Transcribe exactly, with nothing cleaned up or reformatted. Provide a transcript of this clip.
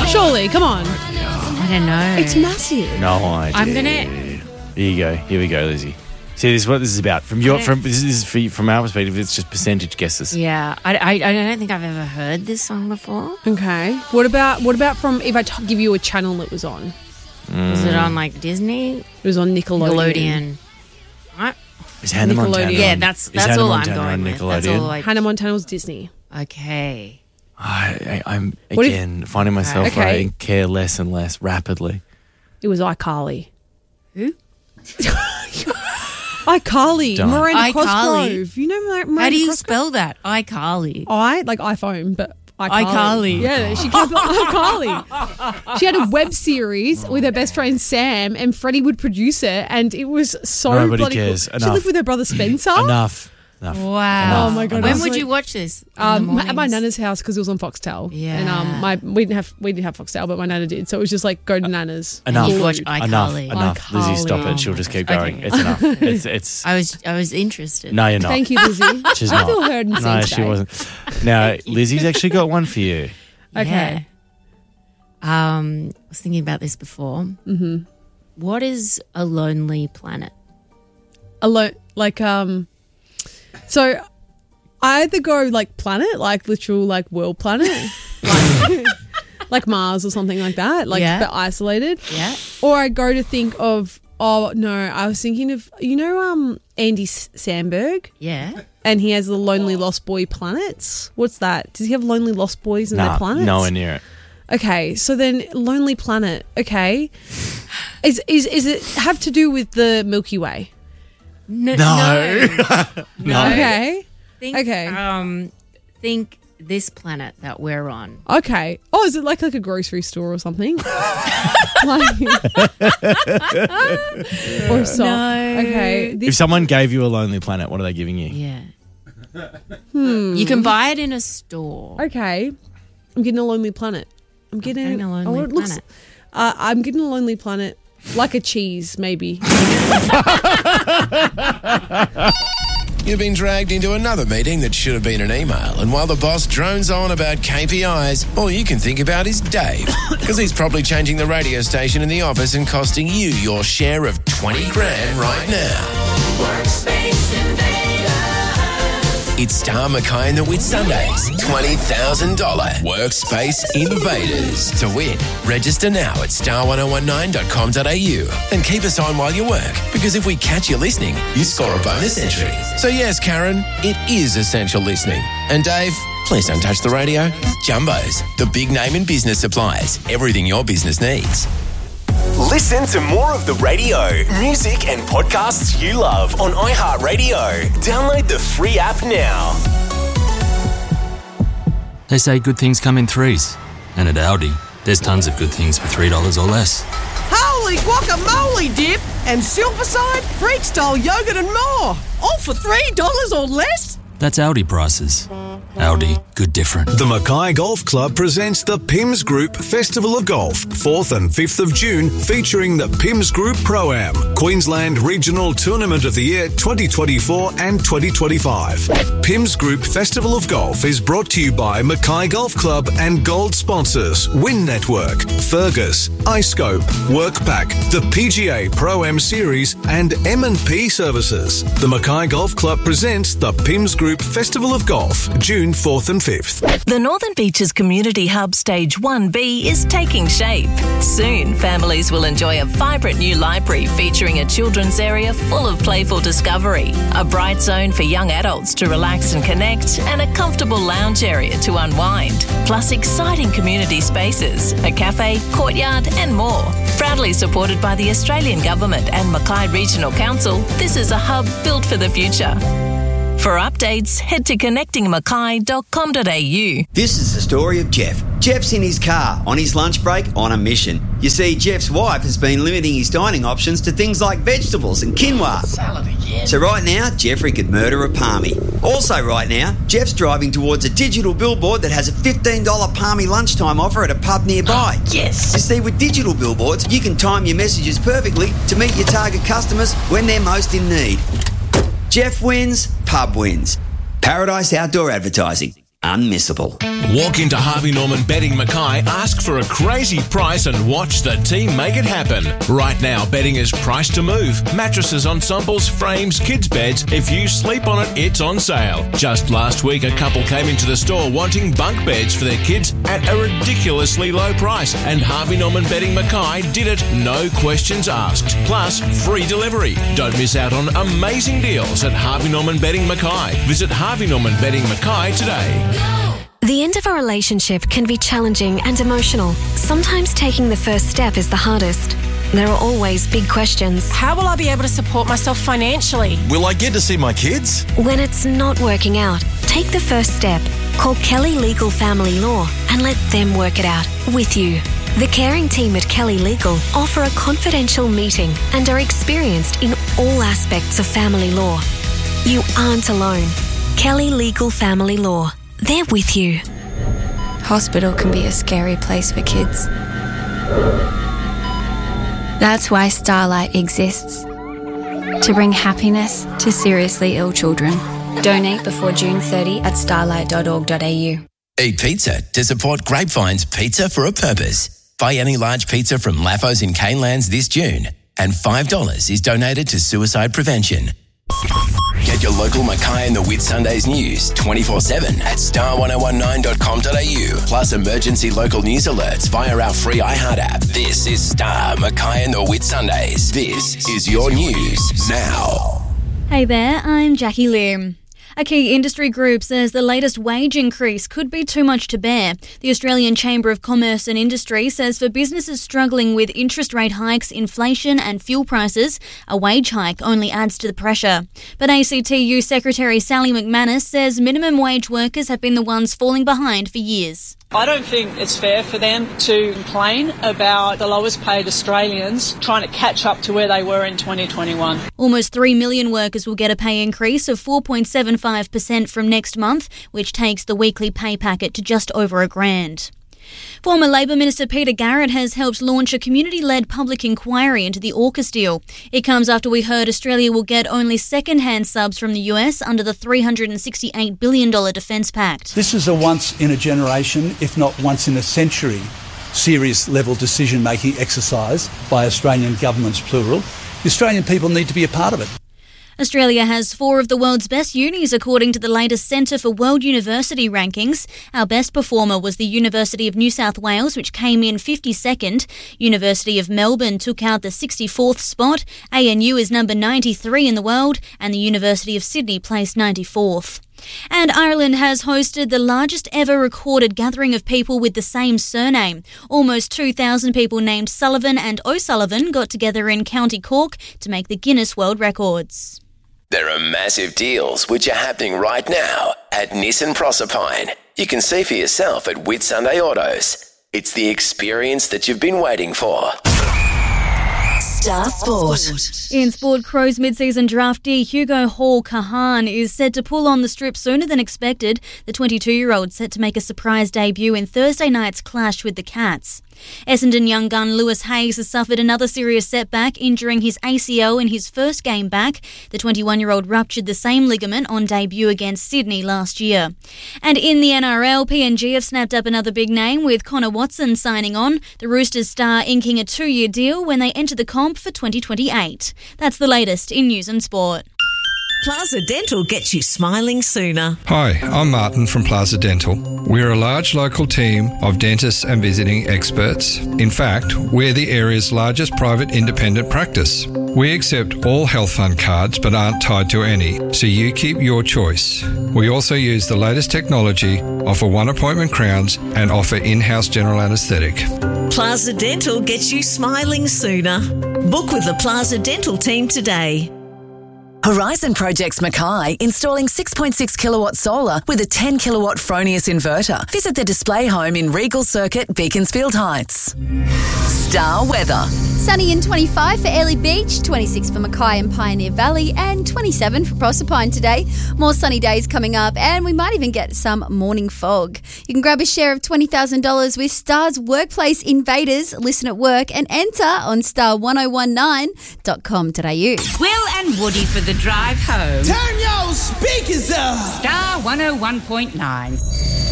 Surely, come on. I don't know. It's massive. No idea. I'm gonna. Here you go. Here we go, Lizzie. See, this is what this is about. From your, from this is for, from our perspective, it's just percentage guesses. Yeah, I, I, I don't think I've ever heard this song before. Okay. What about what about from if I t- give you a channel it was on? Mm. Was it on like Disney? It was on Nickelodeon. Nickelodeon. Right? Is Hannah Montana? Yeah, on- that's is that's Hannah all Montana I'm on going with. That's Nickelodeon? all I. Hannah Montana was Disney. Okay. I, I, I'm What if- again finding myself Okay. where I care less and less rapidly. It was iCarly. Who? iCarly. Don't. Miranda iCarly? Cosgrove. You know Miranda How do you Cosgrove? spell that? iCarly. I like iPhone, but iCarly. iCarly. Yeah, she kept iCarly. She had a web series with her best friend Sam, and Freddie would produce it, and it was so Nobody bloody cares. cool. She Enough. lived with her brother Spencer. Enough. Enough. Wow. Oh, my God. When It's would like- you watch this? In the Um, at my mornings? nana's house because it was on Foxtel. Yeah. and um, my we didn't have we didn't have Foxtel, but my nana did. So it was just like go to nana's. Enough. You watch Glued. Enough. iCarly. Enough. Lizzie, stop iCarly. it. She'll just keep going. Okay. It's enough. It's. it's I was I was interested. no, you're not. Thank you, Lizzie. She's I not. feel heard and seen No, today. she wasn't. Now, Lizzie's actually got one for you. Okay. Yeah. Um, I was thinking about this before. Mm-hmm. What is a lonely planet? Alone, like um, so I either go like planet, like literal like world planet, like, like Mars or something like that, like Yeah. but isolated. Yeah. Or I go to think of oh no, I was thinking of you know um Andy S- Samberg. Yeah. And he has the Lonely Lost Boy planets. What's that? Does he have Lonely Lost Boys in Nah, their planets? nowhere near it. Okay, so then Lonely Planet. Okay, is is is it have to do with the Milky Way? No. No. No. no. Okay, Think, Okay. Um, think this planet that we're on. okay. Oh, is it like like a grocery store or something? like, or so? No. Okay, If this, someone gave you a lonely planet, what are they giving you? Yeah. You can buy it in a store. okay. I'm getting a Lonely Planet. I'm getting, getting a Lonely oh, it looks- Planet. Uh, I'm getting a Lonely Planet, like a cheese, maybe. You've been dragged into another meeting that should have been an email, and while the boss drones on about K P Is, all you can think about is Dave, because he's probably changing the radio station in the office and costing you your share of twenty grand right now. Workspace Invaders. It's Star Mackay and the Wit Sundays twenty thousand dollars Workspace Invaders. To win, register now at star ten nineteen dot com dot a u and keep us on while you work, because if we catch you listening, you score a bonus entry. So yes, Karen, it is essential listening. And Dave, please don't touch the radio. Jumbo's, the big name in business supplies. Everything your business needs. Listen to more of the radio, music and podcasts you love on iHeartRadio. Download the free app now. They say good things come in threes. And at Aldi, there's tons of good things for three dollars or less. Holy guacamole dip and silverside, Greek style yogurt and more. All for three dollars or less? That's Aldi prices. Aldi, good different. The Mackay Golf Club presents the Pims Group Festival of Golf, fourth and fifth of June, featuring the Pims Group Pro-Am, Queensland Regional Tournament of the Year twenty twenty-four and twenty twenty-five. Pims Group Festival of Golf is brought to you by Mackay Golf Club and gold sponsors Win Network, Fergus, iScope, WorkPack, the P G A Pro-Am Series and M and P Services. The Mackay Golf Club presents the Pims Group Festival of Golf, June fourth and fifth. The Northern Beaches Community Hub Stage one B is taking shape. Soon, families will enjoy a vibrant new library featuring a children's area full of playful discovery, a bright zone for young adults to relax and connect, and a comfortable lounge area to unwind, plus exciting community spaces, a cafe, courtyard and more. Proudly supported by the Australian Government and Mackay Regional Council, this is a hub built for the future. For updates, head to connecting mackay dot com dot a u. This is the story of Jeff. Jeff's in his car on his lunch break on a mission. You see, Jeff's wife has been limiting his dining options to things like vegetables and quinoa. Salad again. So right now, Jeffrey could murder a palmy. Also right now, Jeff's driving towards a digital billboard that has a fifteen dollars palmy lunchtime offer at a pub nearby. Oh, yes. You see, with digital billboards, you can time your messages perfectly to meet your target customers when they're most in need. Jeff wins, pub wins. Paradise Outdoor Advertising. unmissable. Walk into Harvey Norman Bedding Mackay, ask for a crazy price and watch the team make it happen. Right now, bedding is priced to move. Mattresses, ensembles, frames, kids' beds. If you sleep on it, it's on sale. Just last week, a couple came into the store wanting bunk beds for their kids at a ridiculously low price. And Harvey Norman Bedding Mackay did it, no questions asked. Plus, free delivery. Don't miss out on amazing deals at Harvey Norman Bedding Mackay. Visit Harvey Norman Bedding Mackay today. The end of a relationship can be challenging and emotional. Sometimes taking the first step is the hardest. There are always big questions. How will I be able to support myself financially? Will I get to see my kids? When it's not working out, take the first step. Call Kelly Legal Family Law and let them work it out with you. The caring team at Kelly Legal offer a confidential meeting and are experienced in all aspects of family law. You aren't alone. Kelly Legal Family Law. They're with you. Hospital can be a scary place for kids. That's why Starlight exists. To bring happiness to seriously ill children. Donate before June thirtieth at starlight dot org dot a u. Eat pizza to support Grapevine's Pizza for a Purpose. Buy any large pizza from Laffos in Canelands this June, and five dollars is donated to suicide prevention. Get your local Mackay and the Whitsundays news twenty-four seven at star ten nineteen dot com dot a u. Plus emergency local news alerts via our free iHeart app. This is Star Mackay and the Whitsundays. This is your news now. Hey there, I'm Jackie Lim. A key industry group says the latest wage increase could be too much to bear. The Australian Chamber of Commerce and Industry says for businesses struggling with interest rate hikes, inflation and fuel prices, a wage hike only adds to the pressure. But A C T U Secretary Sally McManus says minimum wage workers have been the ones falling behind for years. I don't think it's fair for them to complain about the lowest paid Australians trying to catch up to where they were in twenty twenty-one. Almost three million workers will get a pay increase of four point seven five percent from next month, which takes the weekly pay packet to just over a grand. Former Labor Minister Peter Garrett has helped launch a community-led public inquiry into the AUKUS deal. It comes after we heard Australia will get only second-hand subs from the U S under the three hundred sixty-eight billion dollars Defence Pact. This is a once-in-a-generation, if not once-in-a-century, serious-level decision-making exercise by Australian governments, plural. The Australian people need to be a part of it. Australia has four of the world's best unis according to the latest Centre for World University rankings. Our best performer was the University of New South Wales, which came in fifty-second. University of Melbourne took out the sixty-fourth spot. A N U is number ninety-three in the world, and the University of Sydney placed ninety-fourth. And Ireland has hosted the largest ever recorded gathering of people with the same surname. Almost two thousand people named Sullivan and O'Sullivan got together in County Cork to make the Guinness World Records. There are massive deals which are happening right now at Nissan Proserpine. You can see for yourself at Whitsunday Autos. It's the experience that you've been waiting for. Star Sport. In sport, Crows mid-season draftee Hugo Hall Kahan is set to pull on the strip sooner than expected. The twenty-two-year-old set to make a surprise debut in Thursday night's clash with the Cats. Essendon young gun Lewis Hayes has suffered another serious setback, injuring his A C L in his first game back. The twenty-one-year-old ruptured the same ligament on debut against Sydney last year. And in the N R L, P N G have snapped up another big name with Connor Watson signing on. The Roosters star inking a two-year deal when they enter the comp for twenty twenty-eight. That's the latest in news and sport. Plaza Dental gets you smiling sooner. Hi, I'm Martin from Plaza Dental. We're a large local team of dentists and visiting experts. In fact, we're the area's largest private independent practice. We accept all health fund cards but aren't tied to any, so you keep your choice. We also use the latest technology, offer one-appointment crowns and offer in-house general anaesthetic. Plaza Dental gets you smiling sooner. Book with the Plaza Dental team today. Horizon Projects Mackay, installing six point six kilowatt solar with a ten kilowatt Fronius inverter. Visit the display home in Regal Circuit, Beaconsfield Heights. Star weather. Sunny and twenty-five for Airlie Beach, twenty-six for Mackay and Pioneer Valley, and twenty-seven for Proserpine today. More sunny days coming up, and we might even get some morning fog. You can grab a share of twenty thousand dollars with Star's Workplace Invaders. Listen at work and enter on star ten nineteen dot com dot a u. Will and Woody for the the drive home. Turn your speakers up. Star one oh one point nine.